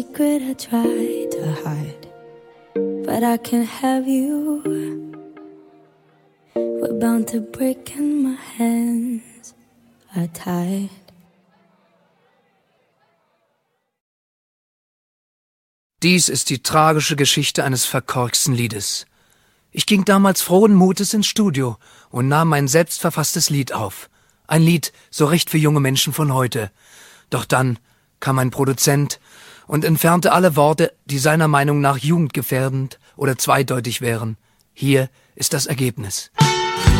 secret I try to hide, but I can't have you. We're bound to break and my hands are tied. Dies ist die tragische Geschichte eines verkorksten Liedes. Ich ging damals frohen Mutes ins Studio und nahm mein selbstverfasstes Lied auf. Ein Lied so recht für junge Menschen von heute. Doch dann kam ein Produzent und entfernte alle Worte, die seiner Meinung nach jugendgefährdend oder zweideutig wären. Hier ist das Ergebnis.